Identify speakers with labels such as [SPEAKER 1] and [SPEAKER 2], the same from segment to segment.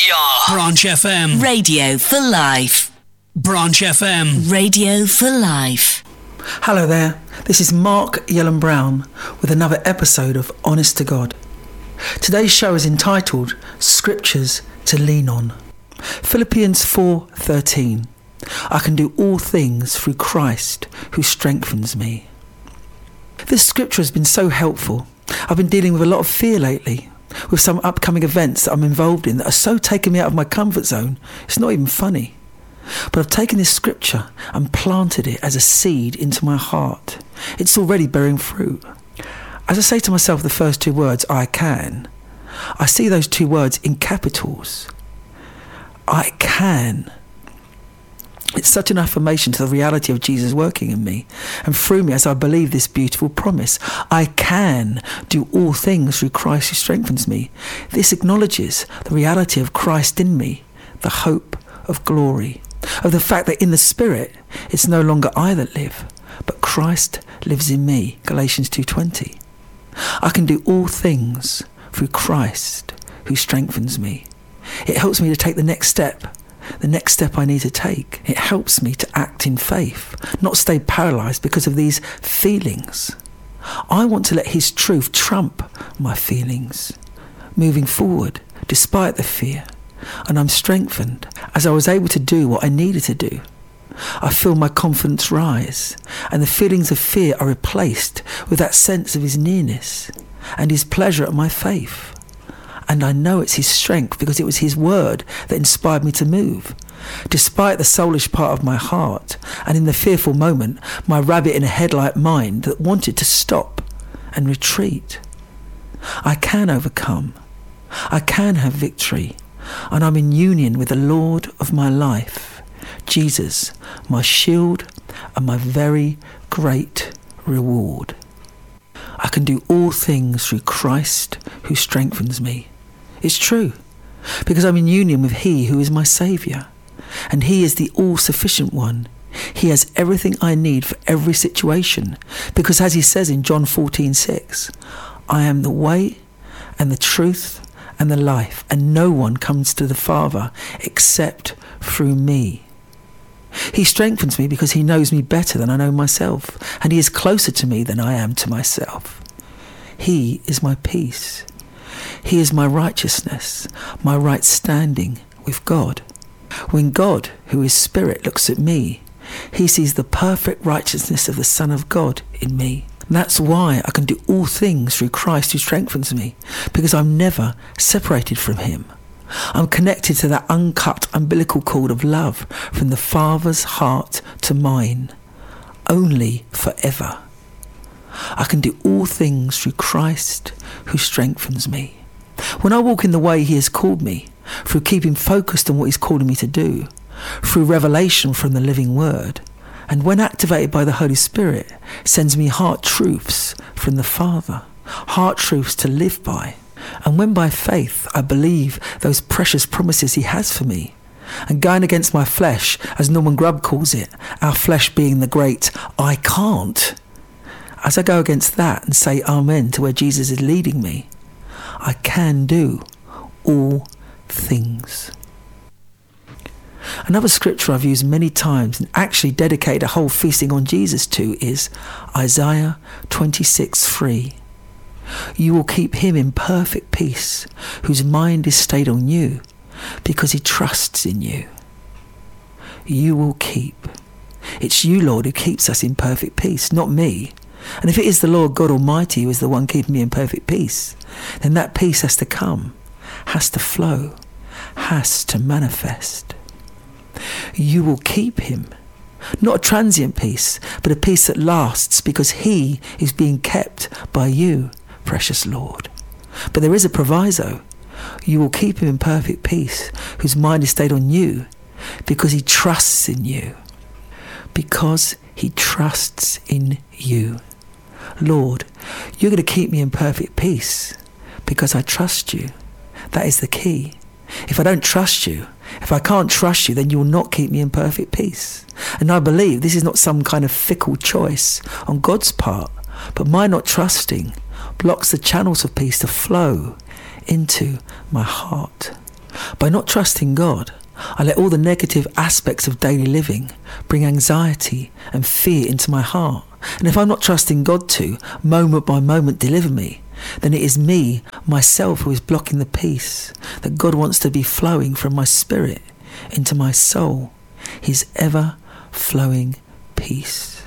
[SPEAKER 1] We are Branch FM.
[SPEAKER 2] Radio for life.
[SPEAKER 1] Branch FM.
[SPEAKER 2] Radio for life.
[SPEAKER 3] Hello there, this is Mark Yellen Brown with another episode of Honest to God. Today's show is entitled Scriptures to Lean On. Philippians 4:13. I can do all things through Christ who strengthens me. This scripture has been so helpful. I've been dealing with a lot of fear lately, with some upcoming events that I'm involved in that are so taking me out of my comfort zone, it's not even funny. But I've taken this scripture and planted it as a seed into my heart. It's already bearing fruit. As I say to myself the first two words, I can, I see those two words in capitals. I can. It's such an affirmation to the reality of Jesus working in me and through me as I believe this beautiful promise. I can do all things through Christ who strengthens me. This acknowledges the reality of Christ in me, the hope of glory, of the fact that in the Spirit it's no longer I that live, but Christ lives in me, Galatians 2:20. I can do all things through Christ who strengthens me. It helps me to take the next step I need to take. It helps me to act in faith, not stay paralysed because of these feelings. I want to let his truth trump my feelings, moving forward despite the fear, and I'm strengthened as I was able to do what I needed to do. I feel my confidence rise, and the feelings of fear are replaced with that sense of his nearness and his pleasure at my faith. And I know it's his strength because it was his word that inspired me to move. Despite the soulish part of my heart, and in the fearful moment, my rabbit in a headlight mind that wanted to stop and retreat. I can overcome. I can have victory. And I'm in union with the Lord of my life, Jesus, my shield and my very great reward. I can do all things through Christ who strengthens me. It's true, because I'm in union with he who is my saviour, and he is the all-sufficient one. He has everything I need for every situation, because as he says in John 14:6, I am the way and the truth and the life, and no one comes to the Father except through me. He strengthens me because he knows me better than I know myself, and he is closer to me than I am to myself. He is my peace. He is my righteousness, my right standing with God. When God, who is Spirit, looks at me, he sees the perfect righteousness of the Son of God in me. And that's why I can do all things through Christ who strengthens me, because I'm never separated from him. I'm connected to that uncut umbilical cord of love from the Father's heart to mine, only forever. I can do all things through Christ who strengthens me. When I walk in the way he has called me, through keeping focused on what he's calling me to do, through revelation from the living word, and when activated by the Holy Spirit, sends me heart truths from the Father, heart truths to live by. And when by faith I believe those precious promises he has for me, and going against my flesh, as Norman Grubb calls it, our flesh being the great I can't, as I go against that and say amen to where Jesus is leading me, I can do all things. Another scripture I've used many times and actually dedicated a whole feasting on Jesus to is Isaiah 26:3. You will keep him in perfect peace, whose mind is stayed on you, because he trusts in you. You will keep. It's you, Lord, who keeps us in perfect peace, not me. And if it is the Lord God Almighty who is the one keeping me in perfect peace, then that peace has to come, has to flow, has to manifest. You will keep him. Not a transient peace, but a peace that lasts because he is being kept by you, precious Lord. But there is a proviso. You will keep him in perfect peace, whose mind is stayed on you, because he trusts in you. Because he trusts in you. Lord, you're going to keep me in perfect peace because I trust you. That is the key. If I don't trust you, if I can't trust you, then you will not keep me in perfect peace. And I believe this is not some kind of fickle choice on God's part, but my not trusting blocks the channels of peace to flow into my heart. By not trusting God, I let all the negative aspects of daily living bring anxiety and fear into my heart. And if I'm not trusting God to, moment by moment, deliver me, then it is me, myself, who is blocking the peace that God wants to be flowing from my spirit into my soul, his ever-flowing peace.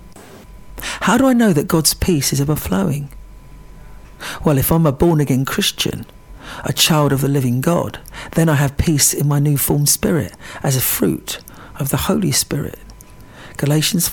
[SPEAKER 3] How do I know that God's peace is ever-flowing? Well, if I'm a born-again Christian, a child of the living God, then I have peace in my new-formed spirit as a fruit of the Holy Spirit. Galatians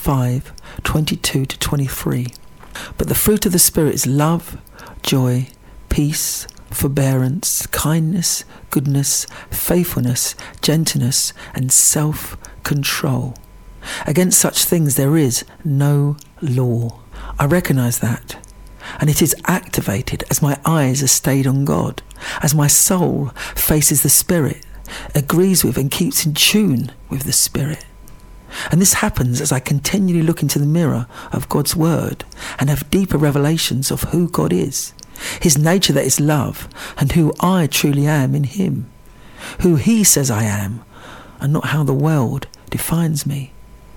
[SPEAKER 3] 5:22-23. But the fruit of the Spirit is love, joy, peace, forbearance, kindness, goodness, faithfulness, gentleness, and self-control. Against such things there is no law. I recognise that, and it is activated as my eyes are stayed on God, as my soul faces the Spirit, agrees with and keeps in tune with the Spirit. And this happens as I continually look into the mirror of God's Word and have deeper revelations of who God is, his nature that is love, and who I truly am in him, who he says I am, and not how the world defines me.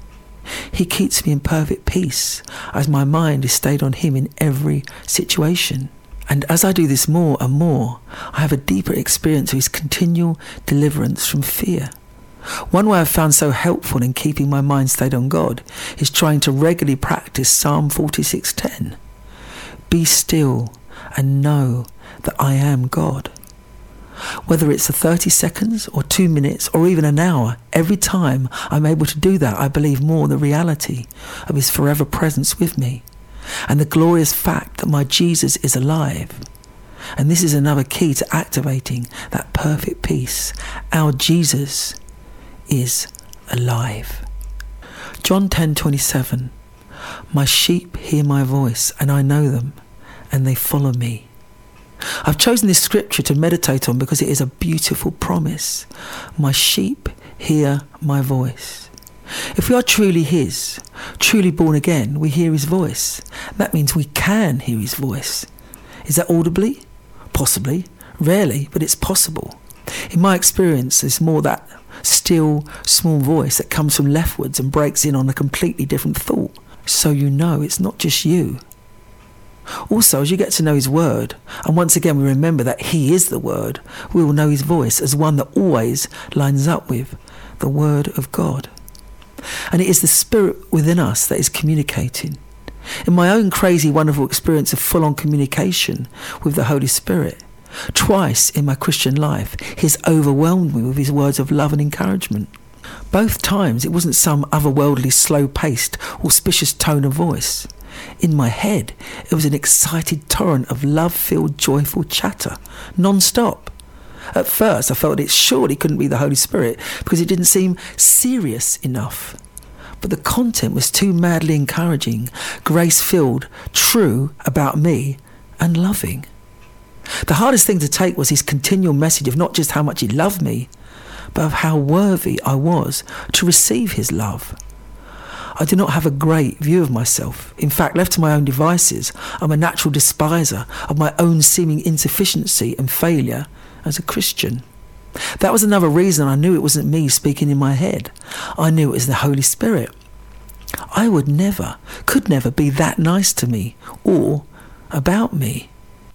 [SPEAKER 3] He keeps me in perfect peace as my mind is stayed on him in every situation. And as I do this more and more, I have a deeper experience of his continual deliverance from fear. One way I've found so helpful in keeping my mind stayed on God is trying to regularly practice Psalm 46:10. Be still and know that I am God. Whether it's 30 seconds or 2 minutes or even an hour, every time I'm able to do that, I believe more the reality of his forever presence with me and the glorious fact that my Jesus is alive. And this is another key to activating that perfect peace. Our Jesus is alive. John 10:27. My sheep hear my voice, and I know them, and they follow me. I've chosen this scripture to meditate on because it is a beautiful promise. My sheep hear my voice. If we are truly his, truly born again, we hear his voice. That means we can hear his voice. Is that audibly? Possibly. Rarely, but it's possible. In my experience, it's more that still, small voice that comes from leftwards and breaks in on a completely different thought. So you know it's not just you. Also, as you get to know his word, and once again we remember that he is the word, we will know his voice as one that always lines up with the word of God. And it is the Spirit within us that is communicating. In my own crazy, wonderful experience of full-on communication with the Holy Spirit, twice in my Christian life, he has overwhelmed me with his words of love and encouragement. Both times it wasn't some otherworldly, slow-paced, auspicious tone of voice. In my head, it was an excited torrent of love-filled, joyful chatter, non-stop. At first, I felt it surely couldn't be the Holy Spirit because it didn't seem serious enough. But the content was too madly encouraging, grace-filled, true about me, and loving. The hardest thing to take was his continual message of not just how much he loved me, but of how worthy I was to receive his love. I do not have a great view of myself. In fact, left to my own devices, I'm a natural despiser of my own seeming insufficiency and failure as a Christian. That was another reason I knew it wasn't me speaking in my head. I knew it was the Holy Spirit. I could never be that nice to me or about me.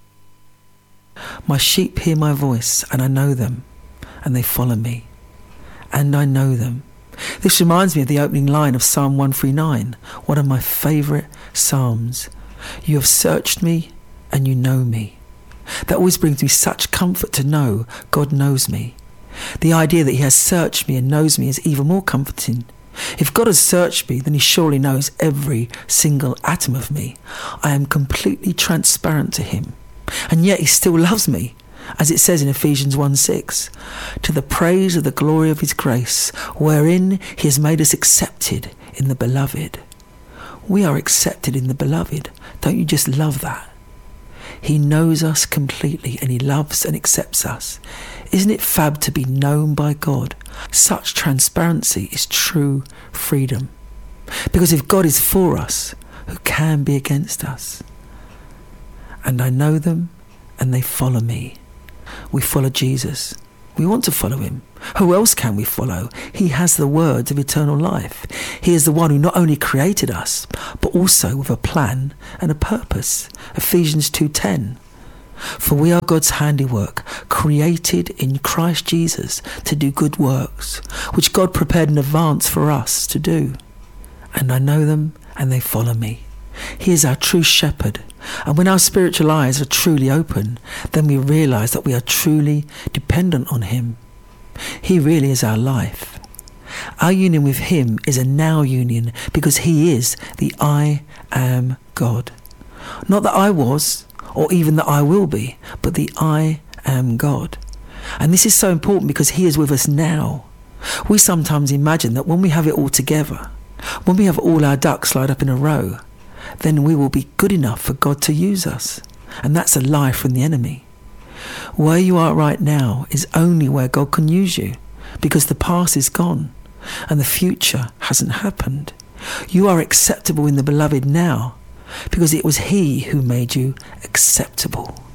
[SPEAKER 3] My sheep hear my voice, and I know them, and they follow me. And I know them. This reminds me of the opening line of Psalm 139, one of my favourite psalms. You have searched me, and you know me. That always brings me such comfort to know God knows me. The idea that he has searched me and knows me is even more comforting. If God has searched me, then he surely knows every single atom of me. I am completely transparent to him. And yet he still loves me, as it says in Ephesians 1:6, to the praise of the glory of his grace, wherein he has made us accepted in the beloved. We are accepted in the beloved. Don't you just love that? He knows us completely and he loves and accepts us. Isn't it fab to be known by God? Such transparency is true freedom. Because if God is for us, who can be against us? And I know them and they follow me. We follow Jesus. We want to follow him. Who else can we follow? He has the words of eternal life. He is the one who not only created us, but also with a plan and a purpose. Ephesians 2:10. For we are God's handiwork, created in Christ Jesus to do good works, which God prepared in advance for us to do. And I know them, and they follow me. He is our true shepherd. And when our spiritual eyes are truly open, then we realise that we are truly dependent on him. He really is our life. Our union with him is a now union because he is the I am God. Not that I was, or even that I will be, but the I am God. And this is so important because he is with us now. We sometimes imagine that when we have it all together, when we have all our ducks lined up in a row, then we will be good enough for God to use us. And that's a lie from the enemy. Where you are right now is only where God can use you, because the past is gone and the future hasn't happened. You are acceptable in the beloved now, because it was he who made you acceptable.